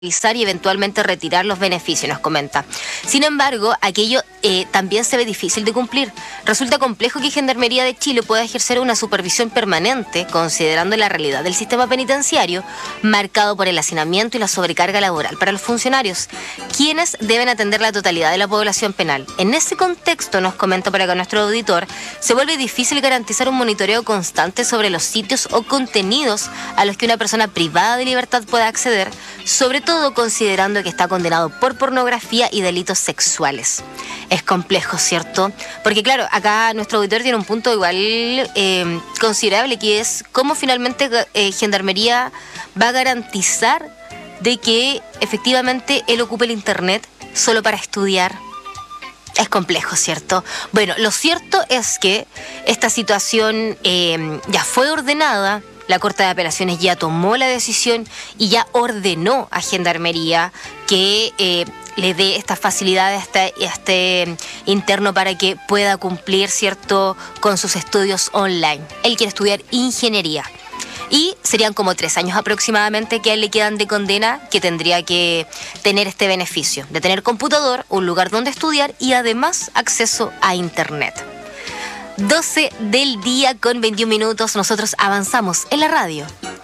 y eventualmente retirar los beneficios, nos comenta. Sin embargo, aquello también se ve difícil de cumplir. Resulta complejo que Gendarmería de Chile pueda ejercer una supervisión permanente, considerando la realidad del sistema penitenciario, marcado por el hacinamiento y la sobrecarga laboral para los funcionarios, quienes deben atender la totalidad de la población penal. En ese contexto, nos comenta por acá nuestro auditor, se vuelve difícil garantizar un monitoreo constante sobre los sitios o contenidos a los que una persona privada de libertad pueda acceder, sobre todo considerando que está condenado por pornografía y delitos sexuales. Es complejo, ¿cierto? Porque claro, acá nuestro auditor tiene un punto igual considerable, que es cómo finalmente Gendarmería va a garantizar de que efectivamente él ocupe el internet solo para estudiar. Es complejo, ¿cierto? Bueno, lo cierto es que esta situación ya fue ordenada. La Corte de Apelaciones ya tomó la decisión y ya ordenó a Gendarmería que le dé estas facilidades a este interno para que pueda cumplir, ¿cierto?, con sus estudios online. Él quiere estudiar ingeniería. Y serían como 3 años aproximadamente que a él le quedan de condena, que tendría que tener este beneficio de tener computador, un lugar donde estudiar y además acceso a internet. 12 del día con 21 minutos, nosotros avanzamos en la radio